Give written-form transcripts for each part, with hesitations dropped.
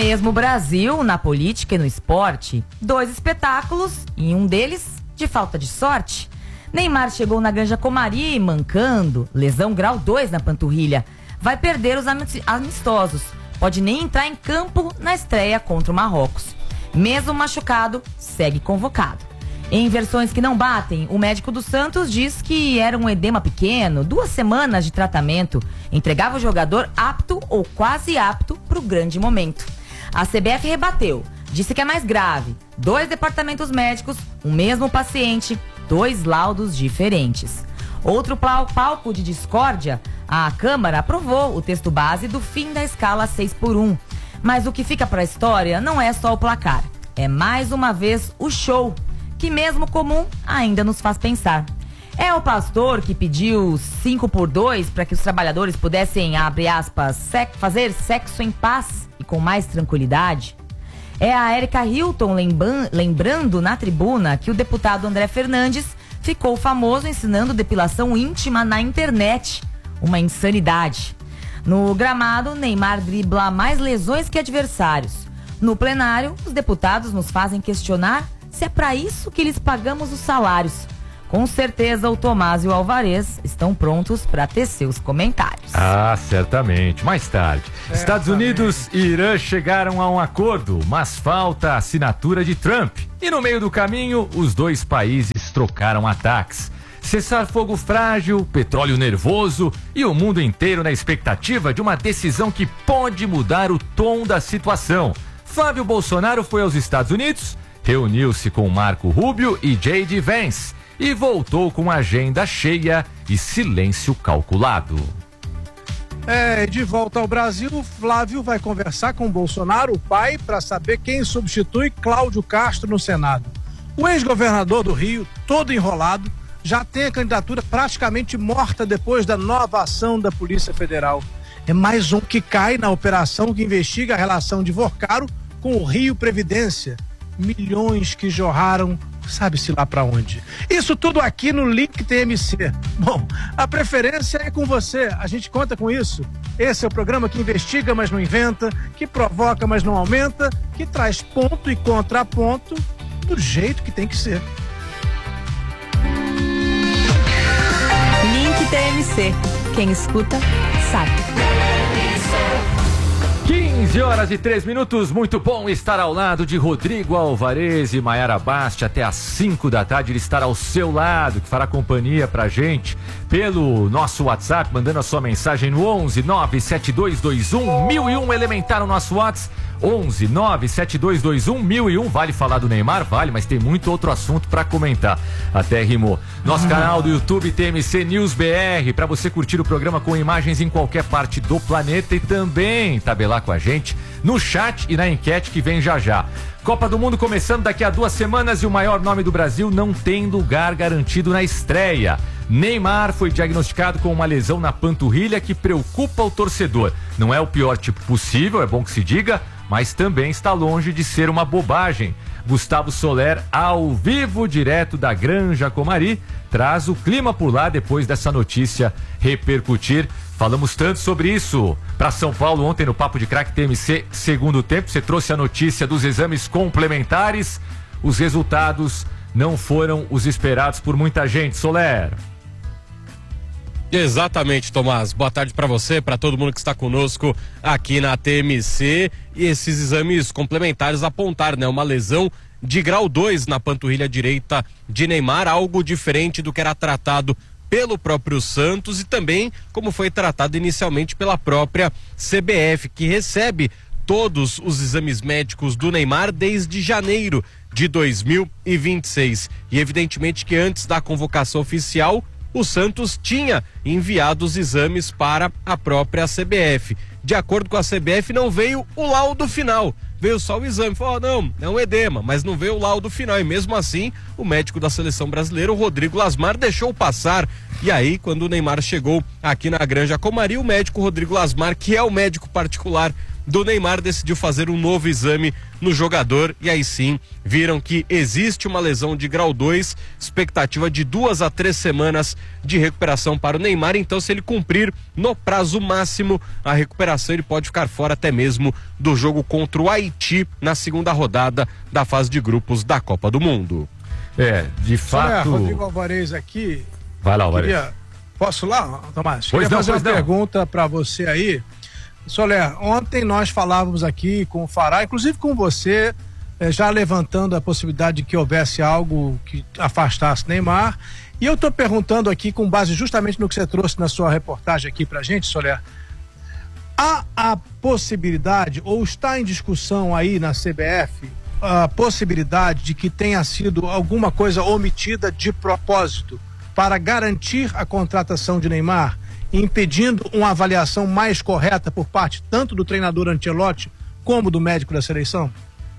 Mesmo Brasil, na política e no esporte, 2 espetáculos e um deles de falta de sorte. Neymar chegou na Granja Comari mancando, lesão grau 2 na panturrilha. Vai perder os amistosos, pode nem entrar em campo na estreia contra o Marrocos. Mesmo machucado, segue convocado. Em versões que não batem, o médico do Santos diz que era um edema pequeno, 2 semanas de tratamento, entregava o jogador apto ou quase apto para o grande momento. A CBF rebateu, disse que é mais grave, 2 departamentos médicos, o mesmo paciente, 2 laudos diferentes. Outro palco de discórdia, a Câmara aprovou o texto base do fim da escala 6x1. Mas o que fica para a história não é só o placar, é mais uma vez o show, que mesmo comum ainda nos faz pensar. É o pastor que pediu 5x2 para que os trabalhadores pudessem, abre aspas, fazer sexo em paz e com mais tranquilidade? É a Erika Hilton lembrando na tribuna que o deputado André Fernandes ficou famoso ensinando depilação íntima na internet. Uma insanidade. No gramado, Neymar dribla mais lesões que adversários. No plenário, os deputados nos fazem questionar se é para isso que lhes pagamos os salários. Com certeza o Tomás e o Alvarez estão prontos para tecer os comentários. Ah, certamente. Mais tarde. Estados Unidos e Irã chegaram a um acordo, mas falta a assinatura de Trump. E no meio do caminho, os 2 países trocaram ataques. Cessar fogo frágil, petróleo nervoso e o mundo inteiro na expectativa de uma decisão que pode mudar o tom da situação. Flávio Bolsonaro foi aos Estados Unidos, reuniu-se com Marco Rubio e J.D. Vance e voltou com agenda cheia e silêncio calculado. De volta ao Brasil, Flávio vai conversar com Bolsonaro, o pai, para saber quem substitui Cláudio Castro no Senado. O ex-governador do Rio, todo enrolado, já tem a candidatura praticamente morta depois da nova ação da Polícia Federal. É mais um que cai na operação que investiga a relação de Vorcaro com o Rio Previdência. Milhões que jorraram, sabe-se lá pra onde. Isso tudo aqui no Link TMC. Bom, a preferência é com você, a gente conta com isso. Esse é o programa que investiga, mas não inventa, que provoca, mas não aumenta, que traz ponto e contraponto do jeito que tem que ser. Link TMC. Quem escuta, sabe. 15h03, muito bom estar ao lado de Rodrigo Alvarez e Maiara Basti até às 5 da tarde, ele estará ao seu lado, que fará companhia pra gente pelo nosso WhatsApp, mandando a sua mensagem no 11 97221 1001, elementar o nosso WhatsApp, 11 97221 1001, vale falar do Neymar? Vale, mas tem muito outro assunto pra comentar, até rimou. Nosso canal do YouTube TMC News BR, pra você curtir o programa com imagens em qualquer parte do planeta e também tabelar com a gente no chat e na enquete que vem já já. Copa do Mundo começando daqui a 2 semanas e o maior nome do Brasil não tem lugar garantido na estreia. Neymar foi diagnosticado com uma lesão na panturrilha que preocupa o torcedor. Não é o pior tipo possível, é bom que se diga, mas também está longe de ser uma bobagem. Gustavo Soler, ao vivo, direto da Granja Comari, traz o clima por lá depois dessa notícia repercutir. Falamos tanto sobre isso para São Paulo ontem no Papo de Craque TMC segundo tempo. Você trouxe a notícia dos exames complementares. Os resultados não foram os esperados por muita gente. Soler. Exatamente, Tomás. Boa tarde para você, para todo mundo que está conosco aqui na TMC. E esses exames complementares apontaram, né, uma lesão de grau 2 na panturrilha direita de Neymar, algo diferente do que era tratado pelo próprio Santos e também como foi tratado inicialmente pela própria CBF, que recebe todos os exames médicos do Neymar desde janeiro de 2026. E evidentemente que antes da convocação oficial, o Santos tinha enviado os exames para a própria CBF. De acordo com a CBF, não veio o laudo final, veio só o exame. Falou, não, é um edema, mas não veio o laudo final. E mesmo assim, o médico da seleção brasileira, o Rodrigo Lasmar, deixou passar. E aí, quando o Neymar chegou aqui na Granja Comari, o médico Rodrigo Lasmar, que é o médico particular do Neymar, decidiu fazer um novo exame no jogador e aí sim viram que existe uma lesão de grau 2, expectativa de 2 a 3 semanas de recuperação para o Neymar. Então, se ele cumprir no prazo máximo a recuperação recuperação, ele pode ficar fora até mesmo do jogo contra o Haiti na segunda rodada da fase de grupos da Copa do Mundo. De fato... Rodrigo Alvarez aqui. Vai lá, Alvarez. Posso lá, Tomás? Queria fazer uma pergunta para você aí. Soler, ontem nós falávamos aqui com o Fará, inclusive com você, já levantando a possibilidade de que houvesse algo que afastasse Neymar. E eu estou perguntando aqui, com base justamente no que você trouxe na sua reportagem aqui pra gente, Soler, há a possibilidade, ou está em discussão aí na CBF, a possibilidade de que tenha sido alguma coisa omitida de propósito para garantir a contratação de Neymar, impedindo uma avaliação mais correta por parte tanto do treinador Ancelotti como do médico da seleção?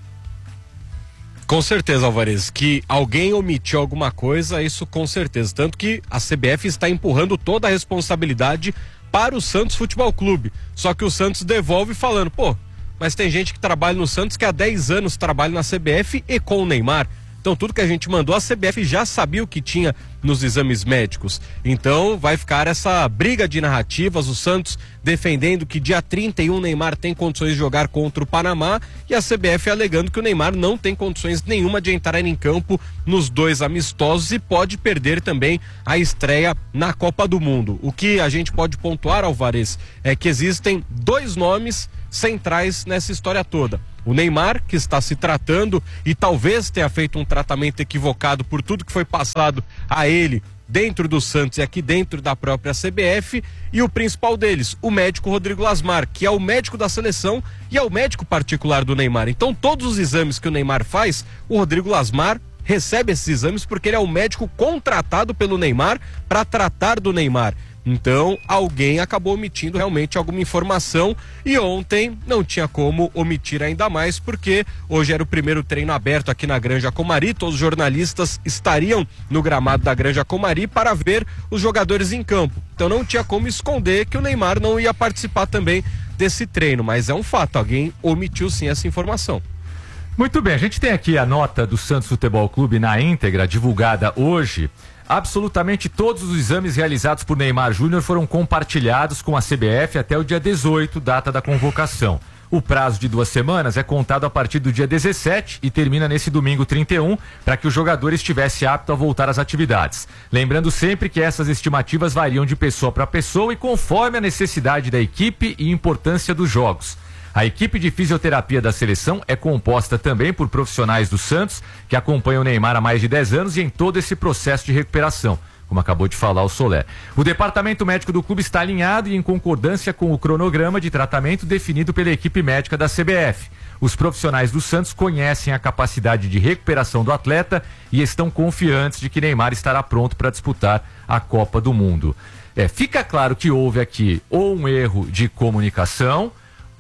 Com certeza, Alvarez, que alguém omitiu alguma coisa, isso com certeza. Tanto que a CBF está empurrando toda a responsabilidade para o Santos Futebol Clube. Só que o Santos devolve falando, mas tem gente que trabalha no Santos que há 10 anos trabalha na CBF e com o Neymar. Então tudo que a gente mandou, a CBF já sabia o que tinha nos exames médicos. Então vai ficar essa briga de narrativas, o Santos defendendo que dia 31 Neymar tem condições de jogar contra o Panamá e a CBF alegando que o Neymar não tem condições nenhuma de entrar em campo nos 2 amistosos e pode perder também a estreia na Copa do Mundo. O que a gente pode pontuar, Alvarez, é que existem 2 nomes centrais nessa história toda. O Neymar, que está se tratando e talvez tenha feito um tratamento equivocado por tudo que foi passado a ele dentro do Santos e aqui dentro da própria CBF, e o principal deles, o médico Rodrigo Lasmar, que é o médico da seleção e é o médico particular do Neymar. Então todos os exames que o Neymar faz, o Rodrigo Lasmar recebe esses exames porque ele é o médico contratado pelo Neymar para tratar do Neymar. Então, alguém acabou omitindo realmente alguma informação e ontem não tinha como omitir ainda mais, porque hoje era o primeiro treino aberto aqui na Granja Comari, todos os jornalistas estariam no gramado da Granja Comari para ver os jogadores em campo. Então não tinha como esconder que o Neymar não ia participar também desse treino, mas é um fato, alguém omitiu sim essa informação. Muito bem, a gente tem aqui a nota do Santos Futebol Clube na íntegra, divulgada hoje. Absolutamente todos os exames realizados por Neymar Júnior foram compartilhados com a CBF até o dia 18, data da convocação. O prazo de 2 semanas é contado a partir do dia 17 e termina nesse domingo 31, para que o jogador estivesse apto a voltar às atividades. Lembrando sempre que essas estimativas variam de pessoa para pessoa e conforme a necessidade da equipe e importância dos jogos. A equipe de fisioterapia da seleção é composta também por profissionais do Santos que acompanham o Neymar há mais de 10 anos e em todo esse processo de recuperação, como acabou de falar o Soler. O departamento médico do clube está alinhado e em concordância com o cronograma de tratamento definido pela equipe médica da CBF. Os profissionais do Santos conhecem a capacidade de recuperação do atleta e estão confiantes de que Neymar estará pronto para disputar a Copa do Mundo. Fica claro que houve aqui ou um erro de comunicação,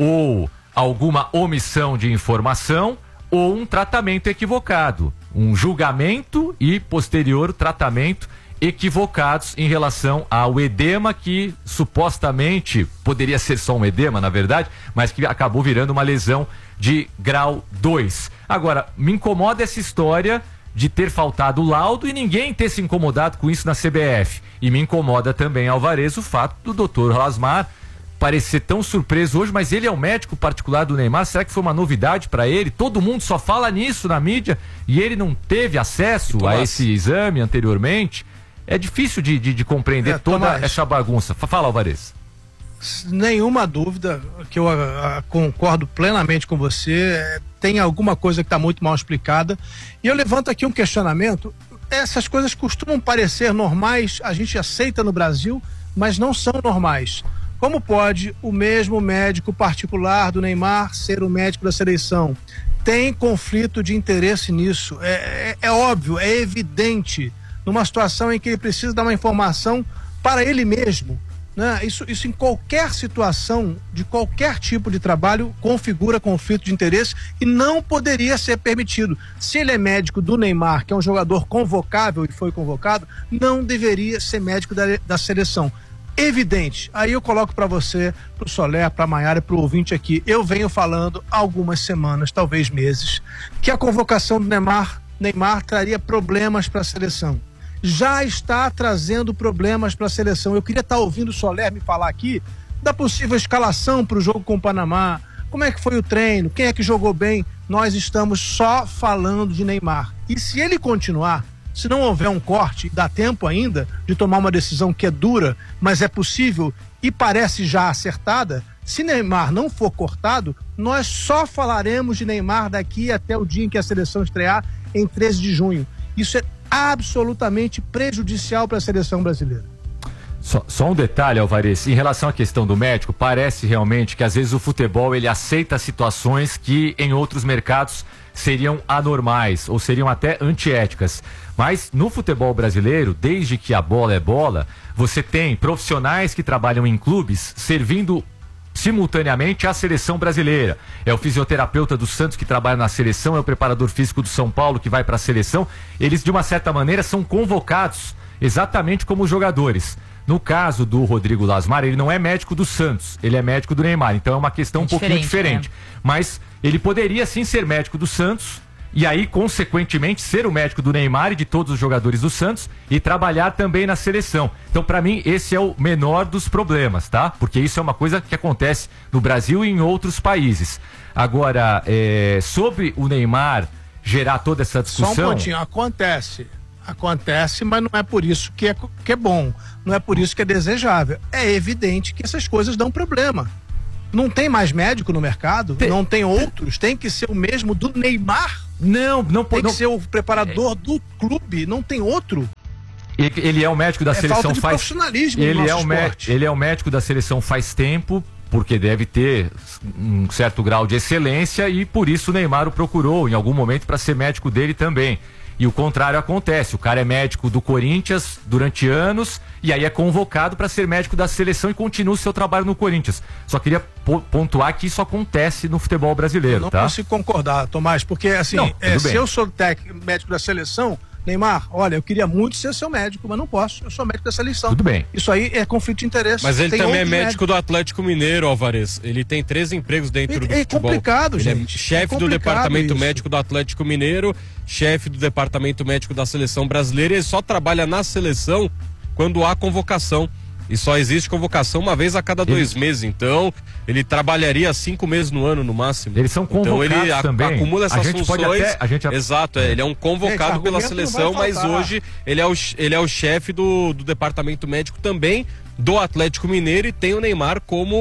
ou alguma omissão de informação, ou um tratamento equivocado, um julgamento e posterior tratamento equivocados em relação ao edema que supostamente poderia ser só um edema, na verdade, mas que acabou virando uma lesão de grau 2. Agora, me incomoda essa história de ter faltado o laudo e ninguém ter se incomodado com isso na CBF. E me incomoda também, Alvarez, o fato do Dr. Lasmar parecer tão surpreso hoje, mas ele é o médico particular do Neymar. Será que foi uma novidade para ele? Todo mundo só fala nisso na mídia e ele não teve acesso a esse exame anteriormente. É difícil de compreender toda Tomás, essa bagunça. Fala, Alvarez. Nenhuma dúvida que eu concordo plenamente com você. Tem alguma coisa que está muito mal explicada. E eu levanto aqui um questionamento. Essas coisas costumam parecer normais, a gente aceita no Brasil, mas não são normais. Como pode o mesmo médico particular do Neymar ser o médico da seleção? Tem conflito de interesse nisso. É óbvio, é evidente. Numa situação em que ele precisa dar uma informação para ele mesmo, né? Isso em qualquer situação, de qualquer tipo de trabalho, configura conflito de interesse e não poderia ser permitido. Se ele é médico do Neymar, que é um jogador convocável e foi convocado, não deveria ser médico da seleção. Evidente. Aí eu coloco para você, para o Soler, para a Maiara e para o ouvinte aqui. Eu venho falando há algumas semanas, talvez meses, que a convocação do Neymar traria problemas para a seleção. Já está trazendo problemas para a seleção. Eu queria estar ouvindo o Soler me falar aqui da possível escalação para o jogo com o Panamá, como é que foi o treino, quem é que jogou bem. Nós estamos só falando de Neymar. E se ele continuar, se não houver um corte, dá tempo ainda de tomar uma decisão que é dura, mas é possível e parece já acertada. Se Neymar não for cortado, nós só falaremos de Neymar daqui até o dia em que a seleção estrear, em 13 de junho. Isso é absolutamente prejudicial para a seleção brasileira. Só um detalhe, Alvarez, em relação à questão do médico, parece realmente que às vezes o futebol ele aceita situações que em outros mercados seriam anormais ou seriam até antiéticas. Mas no futebol brasileiro, desde que a bola é bola, você tem profissionais que trabalham em clubes servindo simultaneamente à seleção brasileira. É o fisioterapeuta do Santos que trabalha na seleção, é o preparador físico do São Paulo que vai para a seleção. Eles, de uma certa maneira, são convocados exatamente como jogadores. No caso do Rodrigo Lasmar, ele não é médico do Santos, ele é médico do Neymar, então é uma questão um pouquinho diferente. Né? Mas ele poderia sim ser médico do Santos e aí, consequentemente, ser o médico do Neymar e de todos os jogadores do Santos e trabalhar também na seleção. Então, para mim, esse é o menor dos problemas, tá? Porque isso é uma coisa que acontece no Brasil e em outros países. Agora, sobre o Neymar gerar toda essa discussão... Só um pontinho, acontece, mas não é por isso que é bom, não é por isso que é desejável. É evidente que essas coisas dão problema. Não tem mais médico no mercado, não tem outros, tem que ser o mesmo do Neymar. Não tem que ser o preparador do clube, não tem outro. Ele é o médico da seleção falta de profissionalismo no nosso esporte. Ele é o médico da seleção faz tempo, porque deve ter um certo grau de excelência e por isso o Neymar o procurou em algum momento para ser médico dele também. E o contrário acontece, o cara é médico do Corinthians durante anos e aí é convocado para ser médico da seleção e continua o seu trabalho no Corinthians. Só queria pontuar que isso acontece no futebol brasileiro, não tá? Não consigo concordar, Tomás, porque assim, se eu sou médico da seleção, Neymar, olha, eu queria muito ser seu médico, mas não posso, eu sou médico da seleção. Tudo bem. Isso aí é conflito de interesse. Mas ele também é médico do Atlético Mineiro, Alvarez. Ele tem 3 empregos dentro do futebol. É complicado, gente. É chefe do departamento médico do Atlético Mineiro, chefe do departamento médico da seleção brasileira, e ele só trabalha na seleção quando há convocação. E só existe convocação uma vez a cada 2 meses. Então, ele trabalharia 5 meses no ano, no máximo. Eles são convocados então, ele também. Acumula essas funções. Exato, ele é um convocado pela seleção, mas hoje ele é o chefe do departamento médico também do Atlético Mineiro e tem o Neymar como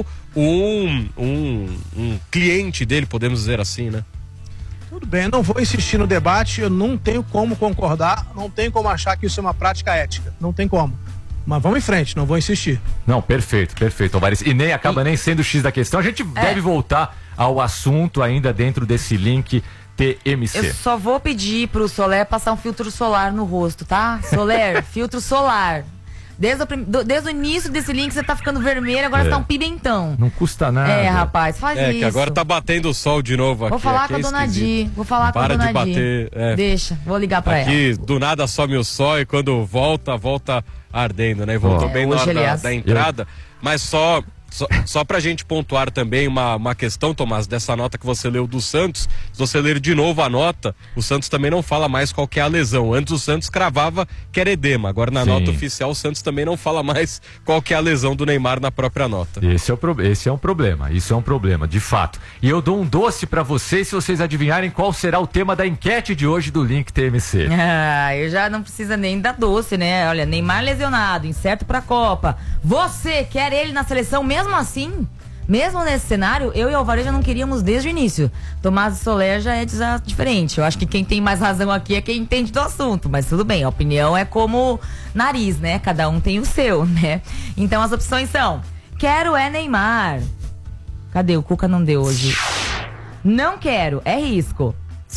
um cliente dele, podemos dizer assim, né? Tudo bem, não vou insistir no debate, eu não tenho como concordar, não tenho como achar que isso é uma prática ética, não tem como. Mas vamos em frente, não vou insistir. Não, perfeito, Alvarez. E nem acaba nem sendo o X da questão. A gente deve voltar ao assunto ainda dentro desse link TMC. Eu só vou pedir pro Soler passar um filtro solar no rosto, tá? Soler, filtro solar. Desde o início desse link você tá ficando vermelho, agora você tá um pimentão. Não custa nada. Rapaz, faz isso. Que agora tá batendo o sol de novo aqui. Vou falar com a dona Di. Vou falar com a dona Di. Para de bater. Deixa, vou ligar pra ela. Aqui, do nada some o sol e quando volta ardendo, né? Voltou bem na hora da entrada. Mas só pra gente pontuar também uma questão, Tomás, dessa nota que você leu do Santos. Se você ler de novo a nota, o Santos também não fala mais qual que é a lesão. Antes o Santos cravava que era edema. Agora na nota oficial o Santos também não fala mais qual que é a lesão do Neymar na própria nota. Esse é um problema, isso é um problema, de fato. E eu dou um doce pra vocês se vocês adivinharem qual será o tema da enquete de hoje do Link TMC. Eu já não precisa nem dar doce, né? Olha, Neymar lesionado, incerto pra Copa. Você quer ele na seleção mesmo assim? Mesmo nesse cenário, eu e o Alvarez já não queríamos desde o início. Tomás e Soler já é diferente. Eu acho que quem tem mais razão aqui é quem entende do assunto. Mas tudo bem, a opinião é como nariz, né? Cada um tem o seu, né? Então as opções são: quero Neymar. Cadê? O Cuca não deu hoje. Não quero, é risco.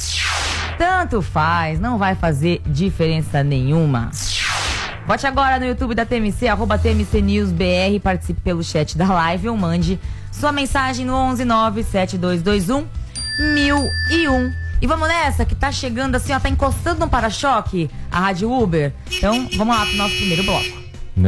Tanto faz, não vai fazer diferença nenhuma. Vote agora no YouTube da TMC, @TMCNewsBR, participe pelo chat da live ou mande sua mensagem no 11972211001. E vamos nessa, que tá chegando assim, tá encostando no para-choque a Rádio Uber. Então, vamos lá pro nosso primeiro bloco.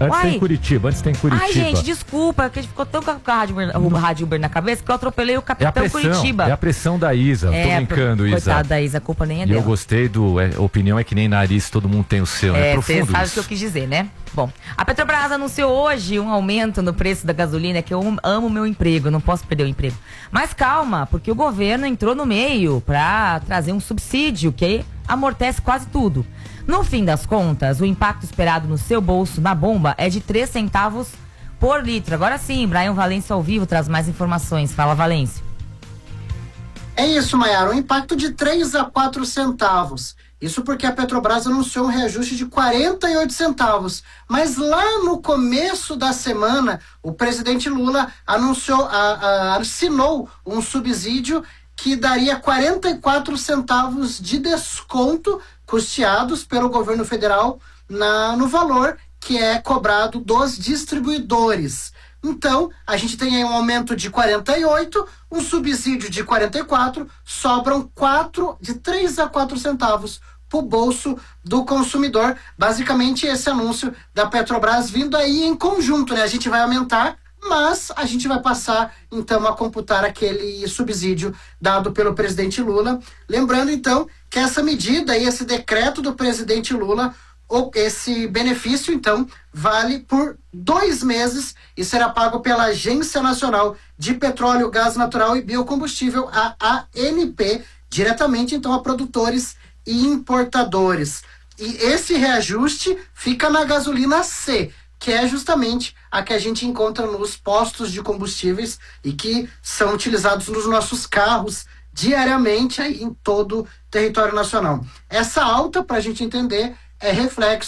Antes tem Curitiba. Ai, gente, desculpa, que a gente ficou tão com a Rádio Uber na cabeça que eu atropelei o Capitão Curitiba. É a pressão da Isa, tô brincando, Isa. Coitada da Isa, a culpa nem é dela. E eu gostei opinião é que nem nariz, todo mundo tem o seu, né? Você sabe o que eu quis dizer, né? Bom, a Petrobras anunciou hoje um aumento no preço da gasolina, que eu amo meu emprego, não posso perder o emprego. Mas calma, porque o governo entrou no meio para trazer um subsídio que amortece quase tudo. No fim das contas, o impacto esperado no seu bolso na bomba é de 3 centavos por litro. Agora sim, Brian Valêncio ao vivo traz mais informações. Fala, Valêncio. É isso, Maiara, um impacto de 3 a 4 centavos. Isso porque a Petrobras anunciou um reajuste de 48 centavos. Mas lá no começo da semana, o presidente Lula assinou um subsídio que daria 44 centavos de desconto custeados pelo governo federal no valor que é cobrado dos distribuidores. Então, a gente tem aí um aumento de 48, um subsídio de 44, sobram 3 a 4 centavos para o bolso do consumidor. Basicamente, esse anúncio da Petrobras vindo aí em conjunto, né? A gente vai aumentar, mas a gente vai passar, então, a computar aquele subsídio dado pelo presidente Lula. Lembrando, então, que essa medida e esse decreto do presidente Lula, esse benefício, então, vale por 2 meses e será pago pela Agência Nacional de Petróleo, Gás Natural e Biocombustível, a ANP, diretamente, então, a produtores e importadores. E esse reajuste fica na gasolina C, que é justamente a que a gente encontra nos postos de combustíveis e que são utilizados nos nossos carros diariamente aí em todo o território nacional. Essa alta, para a gente entender, é reflexo